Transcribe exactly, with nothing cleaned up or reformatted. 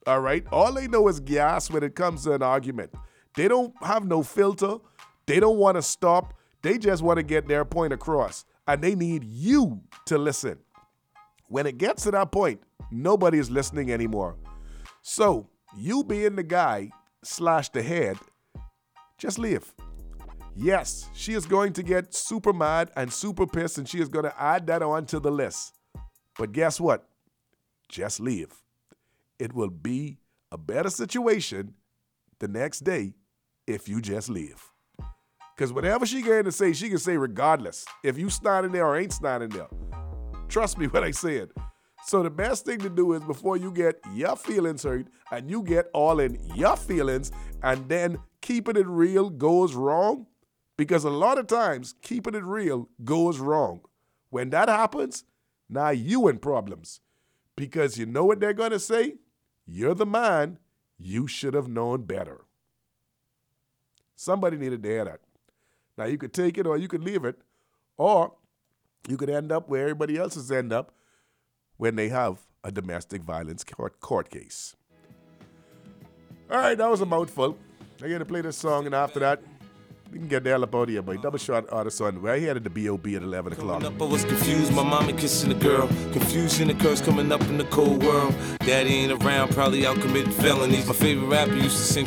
all right? All they know is gas when it comes to an argument. They don't have no filter. They don't want to stop. They just want to get their point across. And they need you to listen. When it gets to that point, nobody is listening anymore. So, you being the guy slash the head, just leave. Yes, she is going to get super mad and super pissed, and she is going to add that on to the list. But guess what? Just leave. It will be a better situation the next day if you just leave. Because whatever she going to say, she can say regardless. If you standing there or ain't standing there. Trust me when I say it. So the best thing to do is before you get your feelings hurt and you get all in your feelings and then keeping it real goes wrong. Because a lot of times keeping it real goes wrong. When that happens, now you in problems. Because you know what they're going to say? You're the man. You should have known better. Somebody needed to hear that. Now, you could take it or you could leave it, or you could end up where everybody else is end up when they have a domestic violence court, court case. All right, that was a mouthful. I'm going to play this song, and after that, we can get the hell up out of here, boy. Double shot artist on. We're here at the B O B at eleven o'clock. Up, I was confused. My mama kissing a girl. Confusion occurs coming up in the cold world. Daddy ain't around, probably out committing felonies. My favorite rapper used to sing